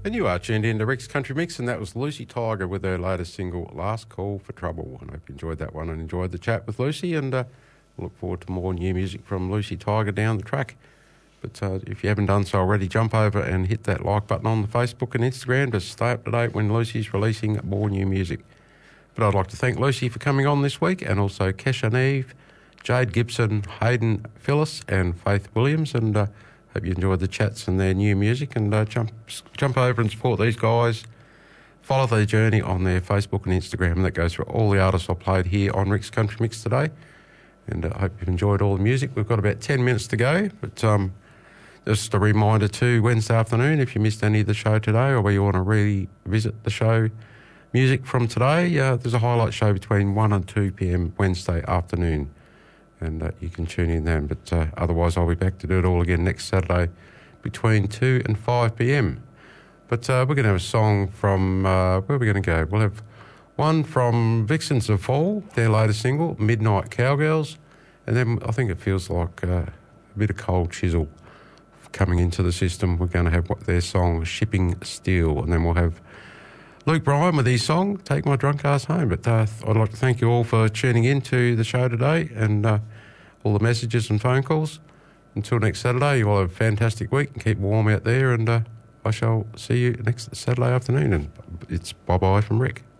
And you are tuned in to Rick's Country Mix, and that was Lucy Tiger with her latest single, Last Call for Trouble. And I hope you enjoyed that one and enjoyed the chat with Lucy, and look forward to more new music from Lucy Tiger down the track. But if you haven't done so already, jump over and hit that like button on the Facebook and Instagram to stay up to date when Lucy's releasing more new music. But I'd like to thank Lucy for coming on this week, and also Kesha Neve, Jade Gibson, Hayden Phyllis and Faith Williams, and hope you enjoyed the chats and their new music, and jump over and support these guys. Follow their journey on their Facebook and Instagram. That goes for all the artists I played here on Rick's Country Mix today. And I hope you've enjoyed all the music. We've got about 10 minutes to go, but just a reminder too, Wednesday afternoon, if you missed any of the show today or where you want to revisit the show music from today, there's a highlight show between 1 and 2 p.m. Wednesday afternoon. And you can tune in then. But otherwise, I'll be back to do it all again next Saturday between 2 and 5 p.m. But we're going to have a song from, where are we going to go? We'll have one from Vixens of Fall, their latest single, Midnight Cowgirls. And then I think it feels like a bit of Cold Chisel coming into the system. We're going to have their song, Shipping Steel. And then we'll have Luke Bryan with his song, Take My Drunk Ass Home. But I'd like to thank you all for tuning in to the show today and all the messages and phone calls. Until next Saturday, you all have a fantastic week and keep warm out there, and I shall see you next Saturday afternoon. And it's bye-bye from Rick.